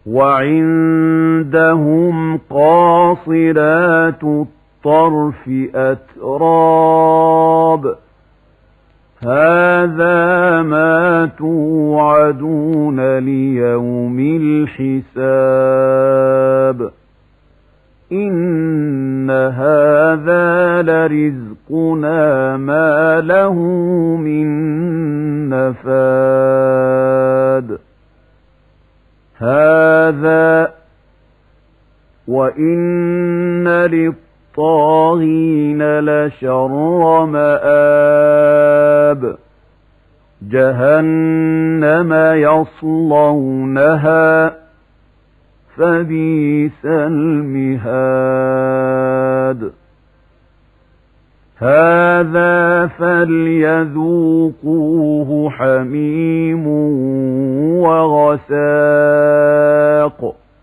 وعندهم قاصرات الطرف أتراب هذا ما توعدون ليوم الحساب إن هذا لرزقنا ما له من نفاد هذا وإن للطاغين لشر مآب جهنم يصلونها فبئس المهاد هذا فليذوقوه حميم وغساق